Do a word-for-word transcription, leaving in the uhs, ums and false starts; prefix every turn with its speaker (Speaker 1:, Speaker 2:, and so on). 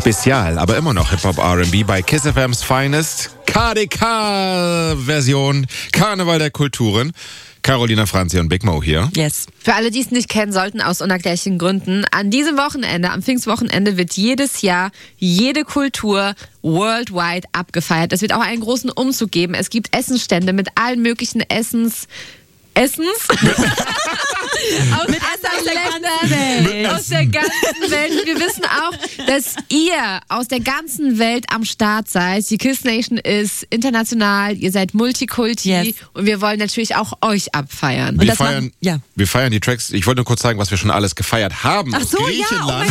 Speaker 1: Spezial, aber immer noch Hip-Hop R and B bei Kiss F M's Finest. K D K-Version, Karneval der Kulturen. Carolina Franzi und Big Mo hier.
Speaker 2: Yes.
Speaker 3: Für alle, die es nicht kennen sollten, aus unerklärlichen Gründen, an diesem Wochenende, am Pfingstwochenende, wird jedes Jahr jede Kultur worldwide abgefeiert. Es wird auch einen großen Umzug geben. Es gibt Essensstände mit allen möglichen Essens... Essens? aus,
Speaker 2: Mit
Speaker 3: aus,
Speaker 2: der
Speaker 3: Ländern,
Speaker 2: ganzen Welt.
Speaker 3: aus der ganzen Welt. Und wir wissen auch, dass ihr aus der ganzen Welt am Start seid. Die Kiss Nation ist international, ihr seid Multikulti
Speaker 2: Yes.
Speaker 3: und wir wollen natürlich auch euch abfeiern.
Speaker 1: Wir
Speaker 2: das
Speaker 1: feiern,
Speaker 2: machen- ja.
Speaker 1: wir feiern die Tracks. Ich wollte nur kurz sagen, was wir schon alles gefeiert haben.
Speaker 2: Ach
Speaker 1: aus
Speaker 2: so, ja,
Speaker 1: Griechenland.
Speaker 2: oh mein